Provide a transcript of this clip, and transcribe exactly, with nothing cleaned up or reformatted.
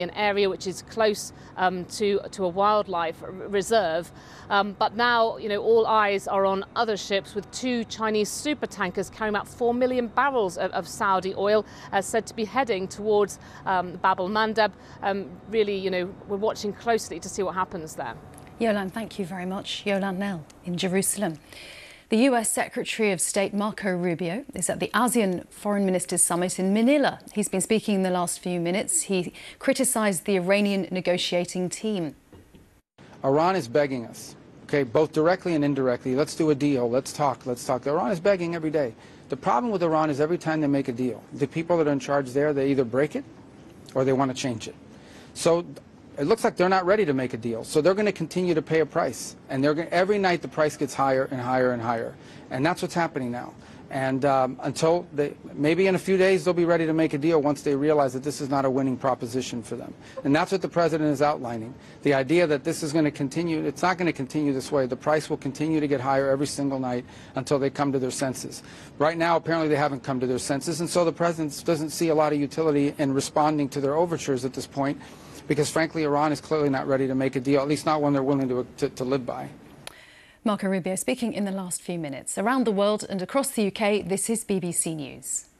an area which is close um, to, to a wildlife reserve. Um, but now, you know, all eyes are on other ships, with two Chinese super tankers carrying about four million barrels of, of Saudi oil, uh, said to be heading towards um, Bab el-Mandeb. Um, really, you know, we're watching closely to see what happens there. Yolande, thank you very much. Yolande Knell in Jerusalem. The U S Secretary of State Marco Rubio is at the ASEAN Foreign Ministers Summit in Manila. He's been speaking in the last few minutes. He criticised the Iranian negotiating team. Iran is begging us, okay, both directly and indirectly, let's do a deal, let's talk, let's talk. Iran is begging every day. The problem with Iran is every time they make a deal, the people that are in charge there, they either break it or they want to change it. So it looks like they're not ready to make a deal, so they're going to continue to pay a price, and they're going, every night the price gets higher and higher and higher, and that's what's happening now. And um, until they, maybe in a few days they'll be ready to make a deal once they realize that this is not a winning proposition for them. And that's what the president is outlining. The idea that this is going to continue, it's not going to continue this way. The price will continue to get higher every single night until they come to their senses. Right now, apparently they haven't come to their senses, and so the president doesn't see a lot of utility in responding to their overtures at this point, because frankly Iran is clearly not ready to make a deal, at least not one they're willing to, to, to live by. Marco Rubio speaking in the last few minutes. Around the world and across the U K, this is B B C News.